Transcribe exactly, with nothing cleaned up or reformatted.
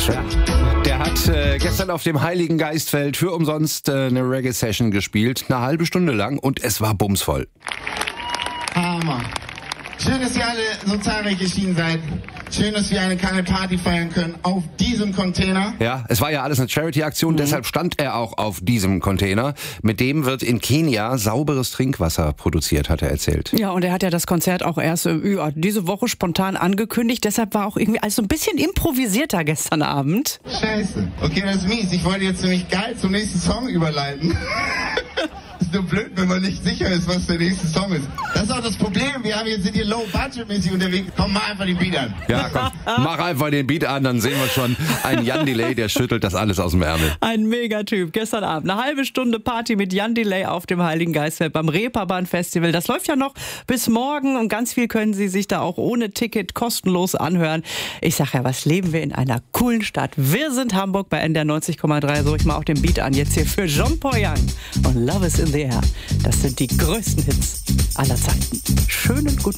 Ja, der hat äh, gestern auf dem Heiligen Geistfeld für umsonst äh, eine Reggae-Session gespielt, eine halbe Stunde lang, und es war bumsvoll. Hammer. Schön, dass ihr alle so zahlreich erschienen seid. Schön, dass wir eine kleine Party feiern können auf diesem Container. Ja, es war ja alles eine Charity-Aktion, mhm. deshalb stand er auch auf diesem Container. Mit dem wird in Kenia sauberes Trinkwasser produziert, hat er erzählt. Ja, und er hat ja das Konzert auch erst äh, ja, diese Woche spontan angekündigt. Deshalb war auch irgendwie alles so ein bisschen improvisierter gestern Abend. Scheiße. Okay, das ist mies. Ich wollte jetzt nämlich geil zum nächsten Song überleiten. Ist nur blöd, wenn man nicht sicher ist, was der nächste Song ist. Das ist auch das Problem. Wir haben jetzt sind hier low-budget-mäßig unterwegs. Komm, mach einfach den Beat an. Ja, komm, mach einfach den Beat an, dann sehen wir schon einen Jan Delay, der schüttelt das alles aus dem Ärmel. Ein Megatyp. Gestern Abend eine halbe Stunde Party mit Jan Delay auf dem Heiligen Geistfeld beim Reeperbahn Festival. Das läuft ja noch bis morgen und ganz viel können Sie sich da auch ohne Ticket kostenlos anhören. Ich sag ja, was leben wir in einer coolen Stadt. Wir sind Hamburg bei N D R neunzig Komma drei. So, ich mach auch den Beat an. Jetzt hier für Jean-Paul Young und Love is in the Air. Das sind die größten Hits aller Zeiten. Schönen guten